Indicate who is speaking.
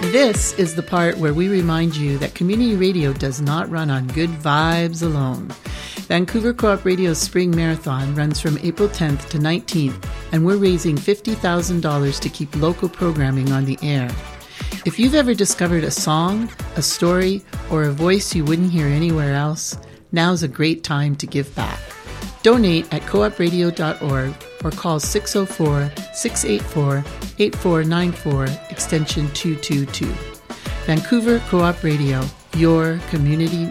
Speaker 1: This is the part where we remind you that community radio does not run on good vibes alone. Vancouver Co-op Radio's Spring Marathon runs from April 10th to 19th, and we're raising $50,000 to keep local programming on the air. If you've ever discovered a song, a story, or a voice you wouldn't hear anywhere else, now's a great time to give back. Donate at coopradio.org or call 604-684-8494, extension 222. Vancouver Co-op Radio, your community